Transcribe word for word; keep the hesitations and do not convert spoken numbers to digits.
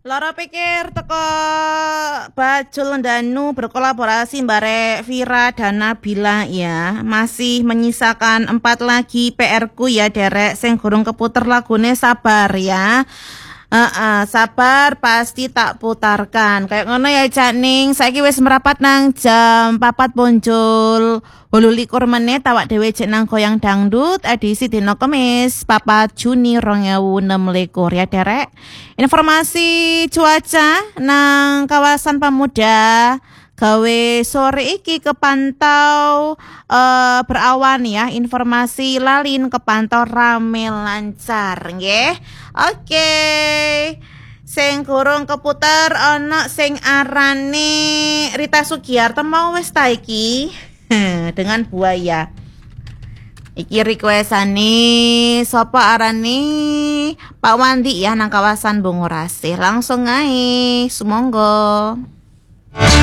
Lara pikir teko Bajul Danu berkolaborasi bare Vira dan Nabila ya. Masih menyisakan empat lagi P R ku ya derek sing gurung keputer lagune sabar ya. Heeh, sabar pasti tak putarkan. Kayak ngono ya Cak Ning. Saiki wis merapat nang jam papat bonjol wolu likur menit awak dhewe jek nang goyang dangdut edisi dina Kamis papat Juni rong ewu enem likur ya derek. Informasi cuaca nang kawasan Pemuda gawe sore iki kepantau uh, berawan ya. Informasi lalin kepantau rame lancar nggih. Oke. Sing kurung keputer ana sing arane Rita Sugiarto mau wis ta iki dengan buaya. Iki requestane sapa arane Pak Wandi ya nang kawasan Bungurasih. Langsung ae, sumangga.